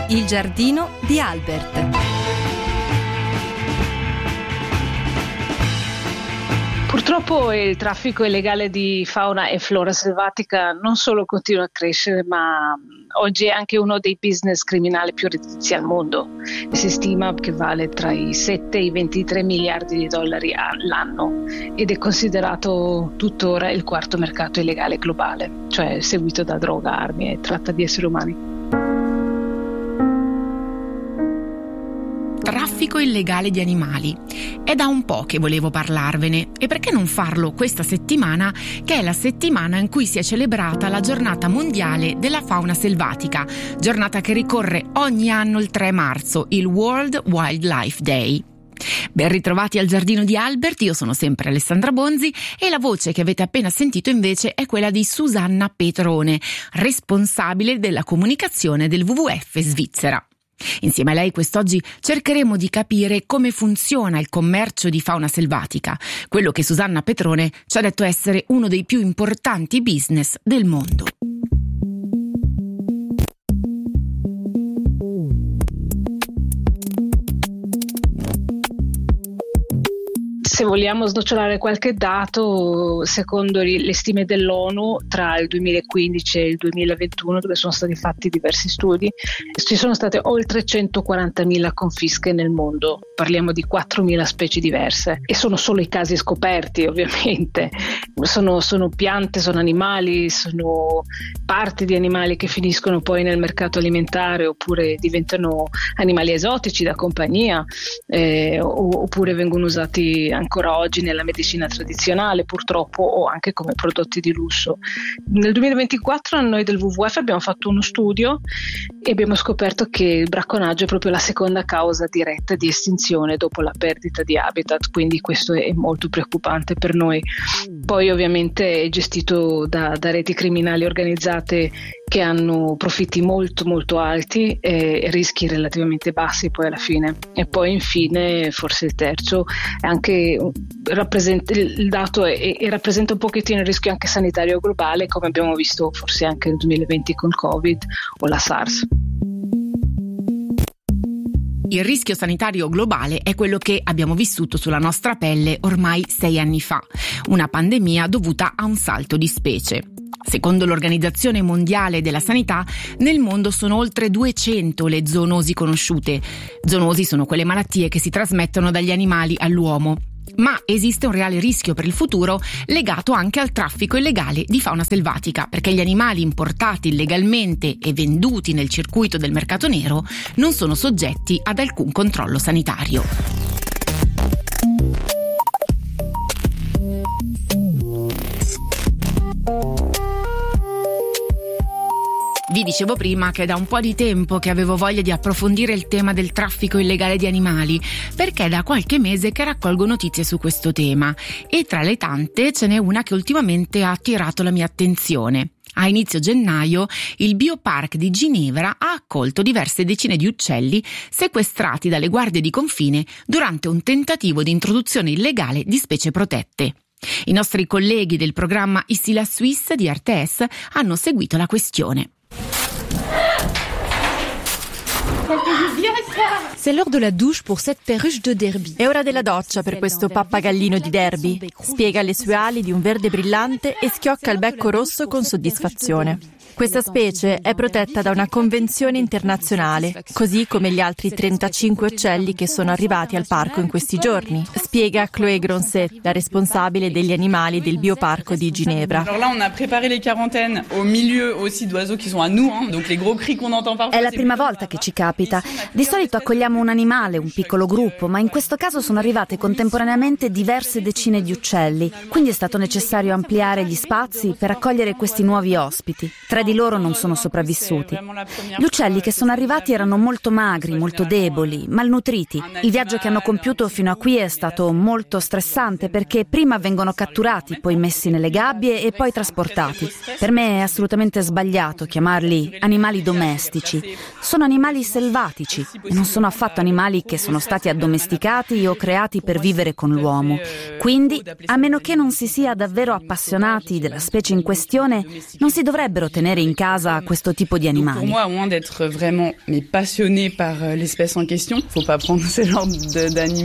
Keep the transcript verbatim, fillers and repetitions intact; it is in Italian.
Il giardino di Albert. Purtroppo il traffico illegale di fauna e flora selvatica non solo continua a crescere, ma oggi è anche uno dei business criminali più redditizi al mondo. Si stima che vale tra i sette e i ventitré miliardi di dollari all'anno ed è considerato tuttora il quarto mercato illegale globale, cioè seguito da droga, armi e tratta di esseri umani. Traffico illegale di animali. È da un po' che volevo parlarvene, e perché non farlo questa settimana, che è la settimana in cui si è celebrata la giornata mondiale della fauna selvatica, giornata che ricorre ogni anno il tre marzo, il World Wildlife Day. Ben ritrovati al Giardino di Albert, io sono sempre Alessandra Bonzi e la voce che avete appena sentito invece è quella di Susanna Petrone, responsabile della comunicazione del W W F Svizzera. Insieme a lei quest'oggi cercheremo di capire come funziona il commercio di fauna selvatica, quello che Susanna Petrone ci ha detto essere uno dei più importanti business del mondo. Se vogliamo snocciolare qualche dato, secondo le stime dell'ONU, tra il duemilaquindici e il duemilaventuno, dove sono stati fatti diversi studi, ci sono state oltre centoquarantamila confische nel mondo. Parliamo di quattromila specie diverse e sono solo i casi scoperti, ovviamente. Sono, sono piante, sono animali, sono parti di animali che finiscono poi nel mercato alimentare oppure diventano animali esotici da compagnia, eh, oppure vengono usati ancora oggi nella medicina tradizionale, purtroppo, o anche come prodotti di lusso. Nel duemilaventiquattro noi del W W F abbiamo fatto uno studio e abbiamo scoperto che il bracconaggio è proprio la seconda causa diretta di estinzione dopo la perdita di habitat, quindi questo è molto preoccupante per noi. Poi ovviamente è gestito da, da reti criminali organizzate che hanno profitti molto molto alti e rischi relativamente bassi poi alla fine. E poi infine, forse il terzo, è anche rappresenta, il dato è, è, rappresenta un pochettino il rischio anche sanitario globale, come abbiamo visto forse anche nel duemilaventi con Covid o la SARS. Il rischio sanitario globale è quello che abbiamo vissuto sulla nostra pelle ormai sei anni fa, una pandemia dovuta a un salto di specie. Secondo l'Organizzazione Mondiale della Sanità, nel mondo sono oltre duecento le zoonosi conosciute. Zoonosi sono quelle malattie che si trasmettono dagli animali all'uomo. Ma esiste un reale rischio per il futuro legato anche al traffico illegale di fauna selvatica, perché gli animali importati illegalmente e venduti nel circuito del mercato nero non sono soggetti ad alcun controllo sanitario. Vi dicevo prima che è da un po' di tempo che avevo voglia di approfondire il tema del traffico illegale di animali, perché è da qualche mese che raccolgo notizie su questo tema e tra le tante ce n'è una che ultimamente ha attirato la mia attenzione. A inizio gennaio il Biopark di Ginevra ha accolto diverse decine di uccelli sequestrati dalle guardie di confine durante un tentativo di introduzione illegale di specie protette. I nostri colleghi del programma Ici la Suisse di R T S hanno seguito la questione. C'est l'heure de la douche pour cette perruche de Derby. È ora della doccia per questo pappagallino di Derby. Spiega le sue ali di un verde brillante e schiocca il becco rosso con soddisfazione. Questa specie è protetta da una convenzione internazionale, così come gli altri trentacinque uccelli che sono arrivati al parco in questi giorni, spiega Chloé Gronset, la responsabile degli animali del Bioparco di Ginevra. Alors là, on a préparé les quarantaines au milieu aussi d'oiseaux qui sont à nous, hein. Donc les gros cris qu'on entend parfois. È la prima volta che ci capita. Di solito accogliamo un animale, un piccolo gruppo, ma in questo caso sono arrivate contemporaneamente diverse decine di uccelli, quindi è stato necessario ampliare gli spazi per accogliere questi nuovi ospiti. Tre di loro non sono sopravvissuti. Gli uccelli che sono arrivati erano molto magri, molto deboli, malnutriti. Il viaggio che hanno compiuto fino a qui è stato molto stressante perché prima vengono catturati, poi messi nelle gabbie e poi trasportati. Per me è assolutamente sbagliato chiamarli animali domestici. Sono animali selvatici e non sono affatto animali che sono stati addomesticati o creati per vivere con l'uomo. Quindi, a meno che non si sia davvero appassionati della specie in questione, non si dovrebbero tenere tenere in casa questo tipo di animali. Per me, a moins d'être vraiment mais passionné par l'espèce en question, faut pas prendre ce genre d'animaux